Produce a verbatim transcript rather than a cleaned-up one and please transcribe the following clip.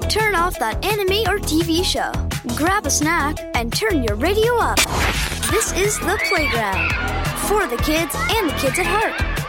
Turn off that anime or T V show. Grab a snack and turn your radio up. This is The Playground, for the kids and the kids at heart.